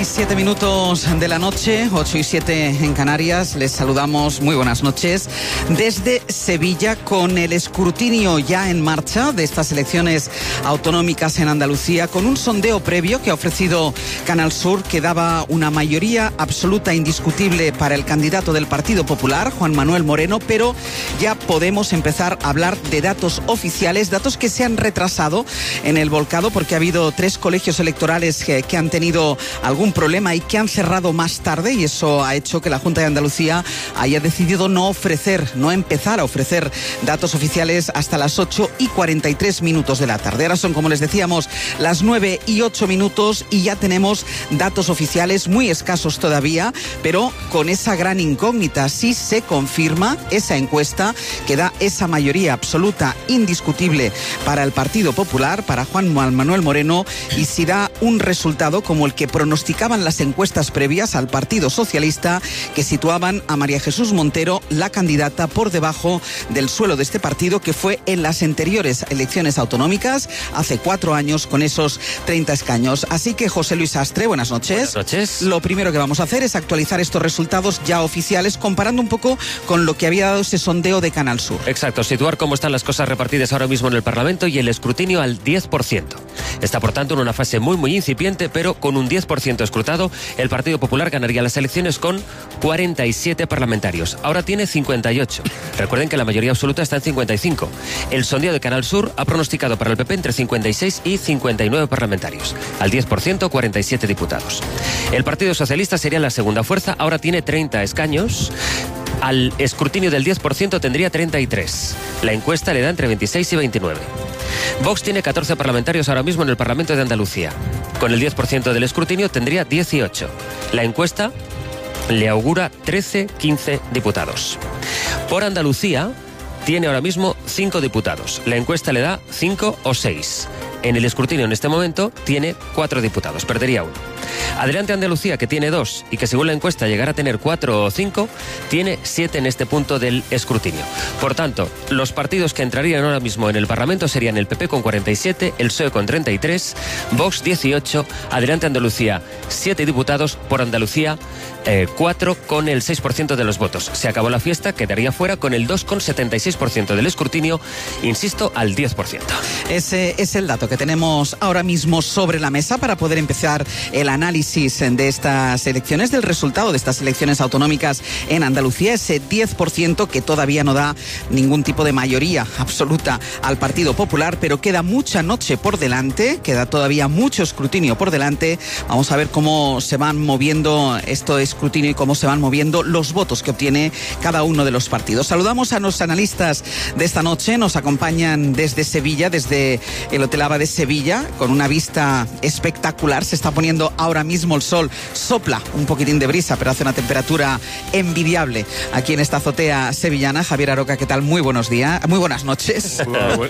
y 7 minutos de la noche, 8 y 7 en Canarias. Les saludamos, muy buenas noches, desde Sevilla, con el escrutinio ya en marcha de estas elecciones autonómicas en Andalucía, con un sondeo previo que ha ofrecido Canal Sur que daba una mayoría absoluta indiscutible para el candidato del Partido Popular, Juan Manuel Moreno, pero ya podemos empezar a hablar de datos oficiales, datos que se han retrasado en el volcado porque ha habido 3 colegios electorales que han tenido algún problema y que han cerrado más tarde, y eso ha hecho que la Junta de Andalucía haya decidido no empezar a ofrecer datos oficiales hasta las 8 y 43 minutos de la tarde. Ahora son, como les decíamos, las 9 y 8 minutos y ya tenemos datos oficiales muy escasos todavía, pero con esa gran incógnita: si se confirma esa encuesta que da esa mayoría absoluta indiscutible para el Partido Popular, para Juan Manuel Moreno, y si da un resultado como el que pronosticaban las encuestas previas al Partido Socialista, que situaban a María Jesús Montero, la candidata, por debajo del suelo de este partido, que fue en las anteriores elecciones autonómicas hace 4 años con esos 30 escaños. Así que, José Luis Astre, buenas noches. Buenas noches. Lo primero que vamos a hacer es actualizar estos resultados ya oficiales, comparando un poco con lo que había dado ese sondeo de Canal Sur. Exacto, situar cómo están las cosas repartidas ahora mismo en el Parlamento y el escrutinio al 10%. Está, por tanto, en una fase muy incipiente, pero con un 10% escrutado, el Partido Popular ganaría las elecciones con 47 parlamentarios. Ahora tiene 58. Recuerden que la mayoría absoluta está en 55. El sondeo de Canal Sur ha pronosticado para el PP entre 56 y 59 parlamentarios. Al 10%, 47 diputados. El Partido Socialista sería la segunda fuerza, ahora tiene 30 escaños. Al escrutinio del 10% tendría 33. La encuesta le da entre 26 y 29. Vox tiene 14 parlamentarios ahora mismo en el Parlamento de Andalucía. Con el 10% del escrutinio tendría 18. La encuesta le augura 13-15 diputados. Por Andalucía tiene ahora mismo 5 diputados. La encuesta le da 5 o 6. En el escrutinio en este momento tiene 4 diputados, perdería 1. Adelante Andalucía, que tiene 2 y que según la encuesta llegará a tener 4 o 5, tiene 7 en este punto del escrutinio. Por tanto, los partidos que entrarían ahora mismo en el Parlamento serían el PP con 47, el PSOE con 33, Vox 18, Adelante Andalucía 7 diputados, por Andalucía 4 con el 6% de los votos. Se acabó la fiesta, quedaría fuera con el 2,76% del escrutinio, insisto, al 10%. Ese es el dato que tenemos ahora mismo sobre la mesa para poder empezar el análisis de estas elecciones, del resultado de estas elecciones autonómicas en Andalucía, ese 10% que todavía no da ningún tipo de mayoría absoluta al Partido Popular, pero queda mucha noche por delante, queda todavía mucho escrutinio por delante. Vamos a ver cómo se van moviendo este escrutinio y cómo se van moviendo los votos que obtiene cada uno de los partidos. Saludamos a los analistas de esta noche, nos acompañan desde Sevilla, desde el Hotel Aba de Sevilla, con una vista espectacular. Se está poniendo ahora mismo el sol, sopla un poquitín de brisa, pero hace una temperatura envidiable aquí en esta azotea sevillana. Javier Aroca, ¿qué tal? Muy buenos días, muy buenas noches.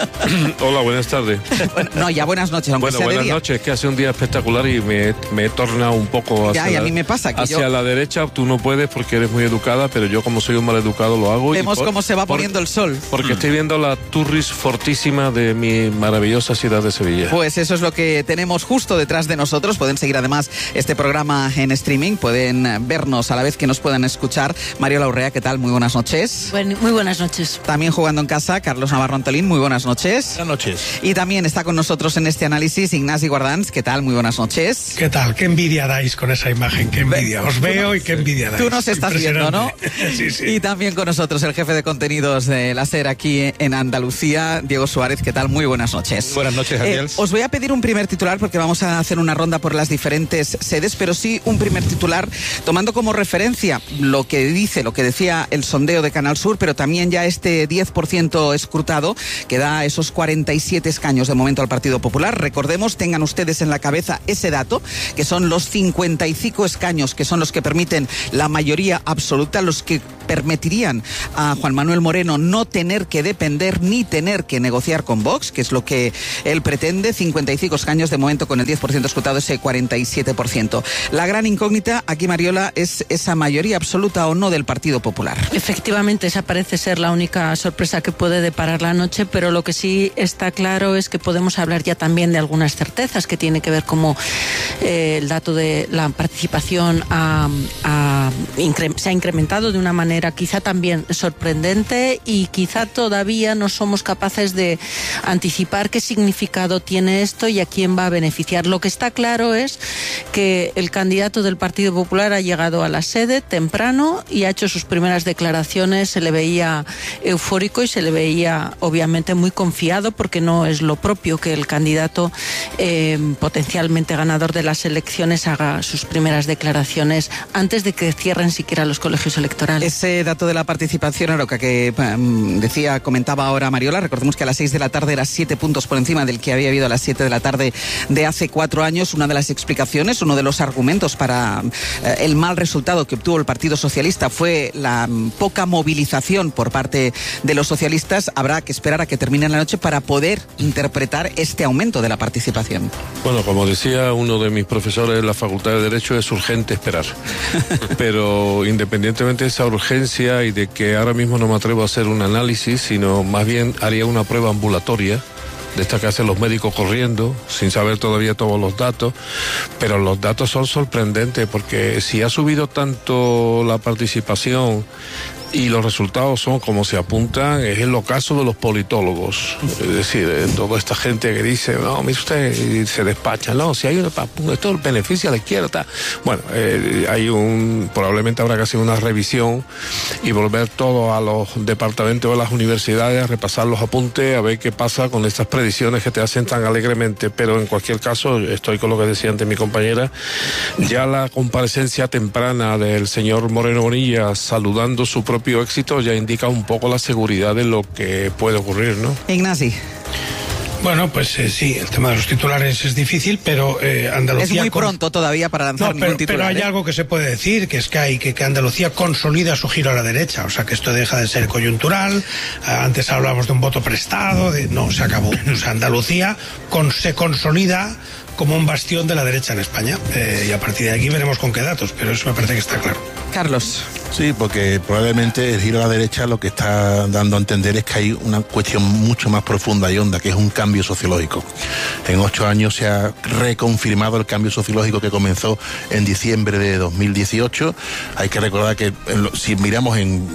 Hola, buenas tardes. Bueno, no, ya buenas noches, aunque sea de buenas día. Noches, que hace un día espectacular y me he tornado un poco hacia, y a mí me pasa que hacia la derecha. Tú no puedes porque eres muy educada, pero yo, como soy un mal educado, lo hago. Vemos cómo se va poniendo el sol. Porque estoy viendo la turris fortísima de mi maravillosa ciudad de Sevilla. Pues eso es lo que tenemos justo detrás de nosotros. Pueden seguir además este programa en streaming, pueden vernos a la vez que nos puedan escuchar. Mariola Urrea, ¿qué tal? Muy buenas noches. Muy buenas noches. También jugando en casa, Carlos Navarro Antolín, muy buenas noches. Buenas noches. Y también está con nosotros en este análisis Ignasi Guardans, ¿qué tal? Muy buenas noches. ¿Qué tal? ¿Qué envidia dais con esa imagen? ¿Qué envidia? Os veo y qué envidia dais. Tú nos estás viendo, ¿no? Sí. Y también con nosotros el jefe de contenidos de la SER aquí en Andalucía, Diego Suárez, ¿qué tal? Muy buenas noches. Buenas noches, Daniel. Os voy a pedir un primer titular porque vamos a hacer una ronda por las diferentes sedes, pero sí un primer titular tomando como referencia lo que decía el sondeo de Canal Sur, pero también ya este 10% escrutado que da esos 47 escaños de momento al Partido Popular. Recordemos, tengan ustedes en la cabeza ese dato, que son los 55 escaños que son los que permiten la mayoría absoluta, los que permitirían a Juan Manuel Moreno no tener que depender ni tener que negociar con Vox, que es lo que él pretende. 55 escaños de momento con el 10% escrutado, ese 47%. La gran incógnita aquí, Mariola, es esa mayoría absoluta o no del Partido Popular. Efectivamente, esa parece ser la única sorpresa que puede deparar la noche, pero lo que sí está claro es que podemos hablar ya también de algunas certezas que tiene que ver como el dato de la participación se ha incrementado de una manera quizá también sorprendente, y quizá todavía no somos capaces de anticipar qué significado tiene esto y a quién va a beneficiar. Lo que está claro es que el candidato del Partido Popular ha llegado a la sede temprano y ha hecho sus primeras declaraciones. Se le veía eufórico y se le veía obviamente muy confiado, porque no es lo propio que el candidato potencialmente ganador de las elecciones haga sus primeras declaraciones antes de que cierren siquiera los colegios electorales. Ese dato de la participación, Aroca, que comentaba ahora Mariola, recordemos que a las 6 de la tarde era 7 puntos por encima del que había habido a las 7 de la tarde de hace 4 años. Una de las explicaciones, uno de los argumentos para el mal resultado que obtuvo el Partido Socialista fue la poca movilización por parte de los socialistas. Habrá que esperar a que termine la noche para poder interpretar este aumento de la participación. Bueno, como decía uno de mis profesores en la Facultad de Derecho, es urgente esperar. Pero independientemente de esa urgencia y de que ahora mismo no me atrevo a hacer un análisis, sino más bien haría una prueba ambulatoria, de esta que hacen los médicos corriendo, sin saber todavía todos los datos, pero los datos son sorprendentes, porque si ha subido tanto la participación y los resultados son como se apuntan, es el ocaso de los politólogos. Es decir, toda esta gente que dice, no, mire usted, y se despacha, no, si hay esto beneficia a la izquierda. Bueno, probablemente habrá que hacer una revisión y volver todo a los departamentos de las universidades, a repasar los apuntes, a ver qué pasa con estas predicciones que te hacen tan alegremente. Pero en cualquier caso, estoy con lo que decía antes mi compañera, ya la comparecencia temprana del señor Moreno Bonilla saludando su propio éxito ya indica un poco la seguridad de lo que puede ocurrir, ¿no? Ignasi. Bueno, pues sí, el tema de los titulares es difícil, pero Andalucía... Es muy pronto todavía para lanzar ningún titular. Pero hay algo que se puede decir, que es que Andalucía consolida su giro a la derecha, o sea que esto deja de ser coyuntural. Antes hablábamos de un voto prestado, no, se acabó. O sea, Andalucía se consolida como un bastión de la derecha en España, y a partir de aquí veremos con qué datos, pero eso me parece que está claro. Carlos. Sí, porque probablemente el giro a la derecha lo que está dando a entender es que hay una cuestión mucho más profunda y honda, que es un cambio sociológico. En 8 años se ha reconfirmado el cambio sociológico que comenzó en diciembre de 2018. Hay que recordar que si miramos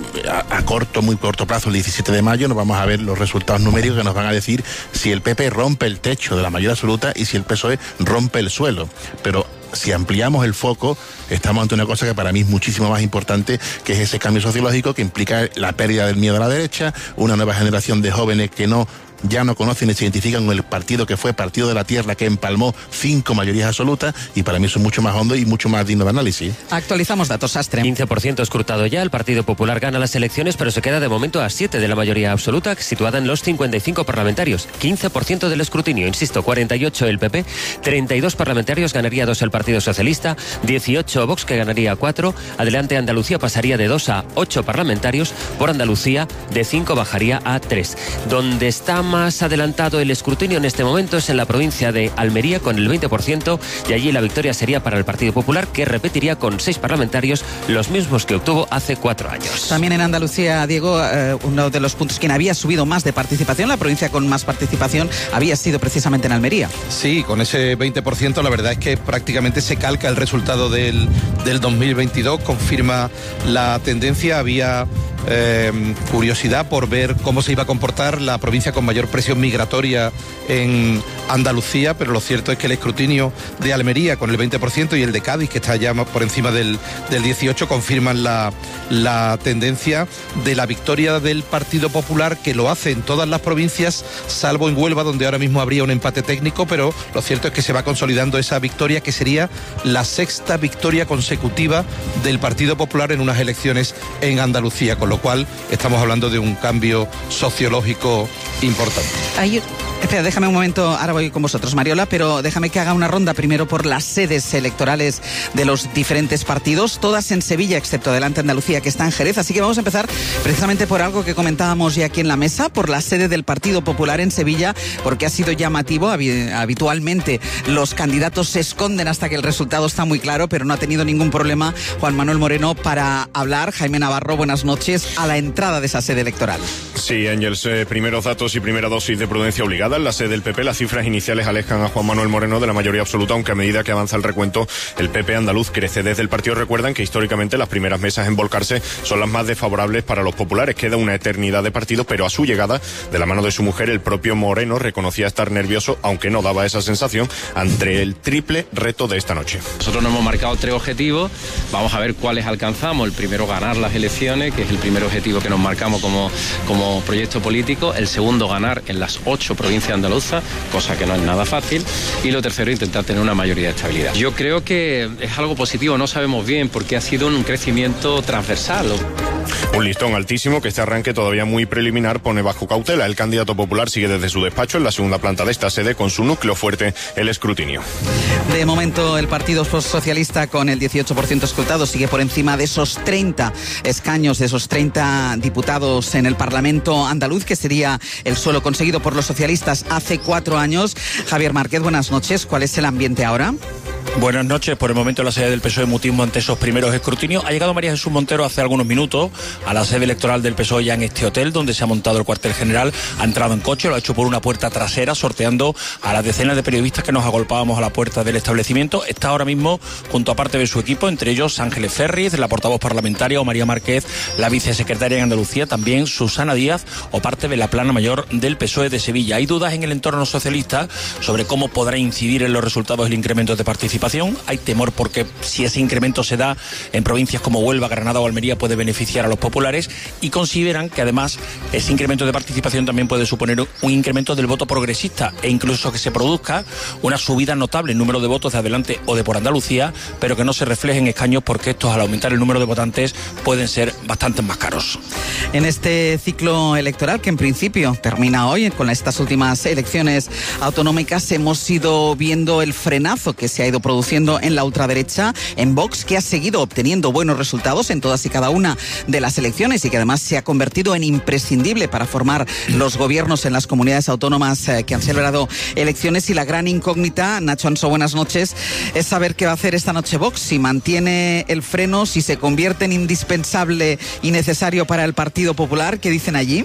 a muy corto plazo, el 17 de mayo, nos vamos a ver los resultados numéricos que nos van a decir si el PP rompe el techo de la mayoría absoluta y si el PSOE rompe el suelo. Pero si ampliamos el foco, estamos ante una cosa que para mí es muchísimo más importante, que es ese cambio sociológico que implica la pérdida del miedo a la derecha, una nueva generación de jóvenes que ya no conocen ni se identifican con el partido que fue Partido de la Tierra, que empalmó 5 mayorías absolutas, y para mí eso es mucho más hondo y mucho más digno de análisis. Actualizamos datos, Sastre. 15% escrutado ya, el Partido Popular gana las elecciones, pero se queda de momento a 7 de la mayoría absoluta, situada en los 55 parlamentarios. 15% del escrutinio, insisto, 48 el PP, 32 parlamentarios, ganaría 2 el Partido Socialista, 18 Vox, que ganaría 4, adelante Andalucía pasaría de 2 a 8 parlamentarios, por Andalucía de 5 bajaría a 3. Donde está más adelantado el escrutinio en este momento es en la provincia de Almería con el 20%, y allí la victoria sería para el Partido Popular, que repetiría con 6 parlamentarios, los mismos que obtuvo hace 4 años. También en Andalucía, Diego, uno de los puntos, quien había subido más de participación, la provincia con más participación, había sido precisamente en Almería. Sí, con ese 20% la verdad es que prácticamente se calca el resultado del 2022, confirma la tendencia. Había curiosidad por ver cómo se iba a comportar la provincia con mayor presión migratoria en Andalucía, pero lo cierto es que el escrutinio de Almería con el 20% y el de Cádiz, que está ya por encima del 18%, confirman la tendencia de la victoria del Partido Popular, que lo hace en todas las provincias, salvo en Huelva, donde ahora mismo habría un empate técnico, pero lo cierto es que se va consolidando esa victoria, que sería la 6ª victoria consecutiva del Partido Popular en unas elecciones en Andalucía, con lo cual estamos hablando de un cambio sociológico importante. Espera, déjame un momento, ahora voy con vosotros, Mariola, pero déjame que haga una ronda primero por las sedes electorales de los diferentes partidos, todas en Sevilla, excepto Adelante Andalucía, que está en Jerez. Así que vamos a empezar precisamente por algo que comentábamos ya aquí en la mesa, por la sede del Partido Popular en Sevilla, porque ha sido llamativo. Habitualmente los candidatos se esconden hasta que el resultado está muy claro, pero no ha tenido ningún problema Juan Manuel Moreno para hablar. Jaime Navarro, buenas noches, a la entrada de esa sede electoral. Sí, Ángels, primeros datos y primera dosis de prudencia obligada. En la sede del PP las cifras iniciales alejan a Juan Manuel Moreno de la mayoría absoluta, aunque a medida que avanza el recuento, el PP andaluz crece. Desde el partido recuerdan que históricamente las primeras mesas en volcarse son las más desfavorables para los populares. Queda una eternidad de partido, pero a su llegada, de la mano de su mujer, el propio Moreno reconocía estar nervioso, aunque no daba esa sensación, ante el triple reto de esta noche. Nosotros nos hemos marcado 3 objetivos, vamos a ver cuáles alcanzamos. El primero, ganar las elecciones, que es el primer objetivo que nos marcamos como proyecto político. El segundo, ganar en las 8 provincias andaluzas, cosa que no es nada fácil. Y lo tercero, intentar tener una mayoría de estabilidad. Yo creo que es algo positivo, no sabemos bien, porque ha sido un crecimiento transversal. Un listón altísimo que este arranque todavía muy preliminar pone bajo cautela. El candidato popular sigue desde su despacho en la segunda planta de esta sede con su núcleo fuerte, el escrutinio. De momento el Partido Socialista, con el 18% escrutado, sigue por encima de esos 30 escaños, de esos 30 diputados en el Parlamento andaluz, que sería el suelo conseguido por los socialistas hace 4 años. Javier Márquez, buenas noches. ¿Cuál es el ambiente ahora? Buenas noches. Por el momento la sede del PSOE mutismo ante esos primeros escrutinios. Ha llegado María Jesús Montero hace algunos minutos a la sede electoral del PSOE, ya en este hotel donde se ha montado el cuartel general. Ha entrado en coche, lo ha hecho por una puerta trasera, sorteando a las decenas de periodistas que nos agolpábamos a la puerta del establecimiento. Está ahora mismo junto a parte de su equipo, entre ellos Ángeles Ferriz, la portavoz parlamentaria, o María Márquez, la vicesecretaria en Andalucía, también Susana Díaz o parte de la plana mayor del PSOE de Sevilla. Hay dudas en el entorno socialista sobre cómo podrá incidir en los resultados el incremento de participación. Hay temor porque si ese incremento se da en provincias como Huelva, Granada o Almería puede beneficiar a los populares, y consideran que además ese incremento de participación también puede suponer un incremento del voto progresista e incluso que se produzca una subida notable en número de votos de Adelante o de Por Andalucía, pero que no se refleje en escaños porque estos, al aumentar el número de votantes, pueden ser bastante más caros. En este ciclo electoral, que en principio termina hoy con estas últimas elecciones autonómicas, hemos ido viendo el frenazo que se ha ido produciendo en la ultraderecha, en Vox, que ha seguido obteniendo buenos resultados en todas y cada una de las elecciones y que además se ha convertido en imprescindible para formar los gobiernos en las comunidades autónomas que han celebrado elecciones. Y la gran incógnita, Nacho Anso, buenas noches, es saber qué va a hacer esta noche Vox, si mantiene el freno, si se convierte en indispensable y necesario para el Partido Popular. ¿Qué dicen allí?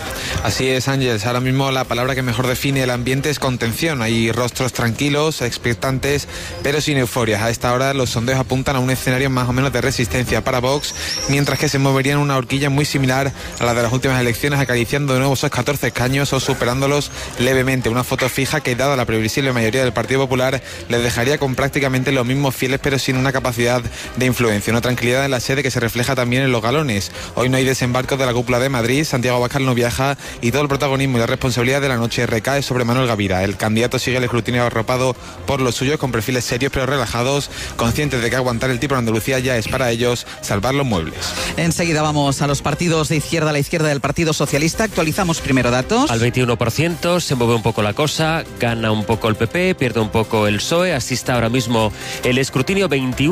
Así es, Ángels. Ahora mismo la palabra que mejor define el ambiente es contención. Hay rostros tranquilos, expectantes, pero sin euforias. A esta hora los sondeos apuntan a un escenario más o menos de resistencia para Vox, mientras que se movería en una horquilla muy similar a la de las últimas elecciones, acariciando de nuevo esos 14 escaños o superándolos levemente. Una foto fija que, dada la previsible mayoría del Partido Popular, les dejaría con prácticamente los mismos fieles, pero sin una capacidad de influencia. Una tranquilidad en la sede que se refleja también en los galones. Hoy no hay desembarcos de la cúpula de Madrid, Santiago Abascal no viaja y todo el protagonismo y la responsabilidad de la noche recae sobre Manuel Gavira. El candidato sigue el escrutinio arropado por los suyos, con perfiles serios pero relajados, conscientes de que aguantar el tipo en Andalucía ya es para ellos salvar los muebles. Enseguida vamos a los partidos de izquierda, a la izquierda del Partido Socialista. Actualizamos primero datos. Al 21% se mueve un poco la cosa, gana un poco el PP, pierde un poco el PSOE, así está ahora mismo el escrutinio,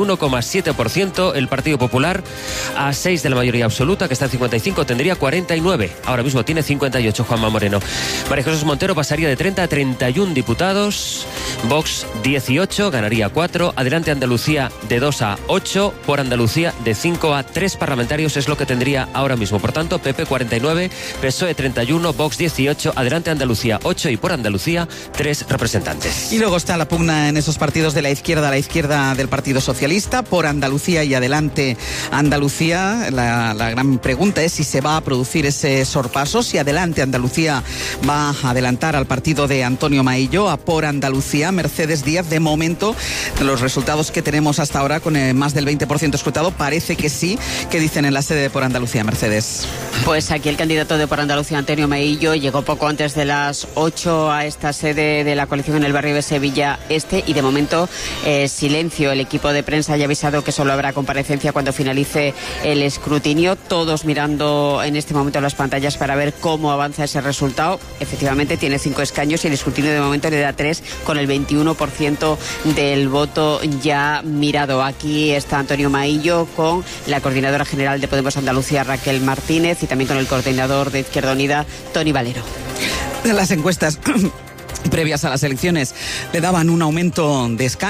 21,7%, el Partido Popular a 6 de la mayoría absoluta, que está en 55, tendría 49, ahora mismo tiene 58 Juanma Moreno. María Jesús Montero pasaría de 30 a 31 diputados, Vox 18, ganaría 4, Adelante Andalucía de 2 a 8, Por Andalucía de 5 a 3 parlamentarios es lo que tendría ahora mismo. Por tanto, PP 49, PSOE 31, Vox 18, Adelante Andalucía 8 y Por Andalucía 3 representantes. Y luego está la pugna en esos partidos de la izquierda, a la izquierda del Partido Socialista, Por Andalucía y Adelante Andalucía. La gran pregunta es si se va a producir ese sorpaso, si Adelante Andalucía va a adelantar al partido de Antonio Maillo, a Por Andalucía. Mercedes Díaz de momento De los resultados que tenemos hasta ahora, con más del 20% escrutado, parece que sí. ¿Qué dicen en la sede de Por Andalucía, Mercedes? Pues aquí el candidato de Por Andalucía, Antonio Maillo, llegó poco antes de las 8 a esta sede de la coalición en el barrio de Sevilla Este y de momento silencio. El equipo de prensa ya ha avisado que solo habrá comparecencia cuando finalice el escrutinio. Todos mirando en este momento las pantallas para ver cómo avanza ese resultado. Efectivamente tiene 5 escaños y el escrutinio de momento le da 3 con el 21% del voto ya mirado. Aquí está Antonio Maillo con la coordinadora general de Podemos Andalucía, Raquel Martínez, y también con el coordinador de Izquierda Unida, Toni Valero. Las encuestas previas a las elecciones le daban un aumento de escaños.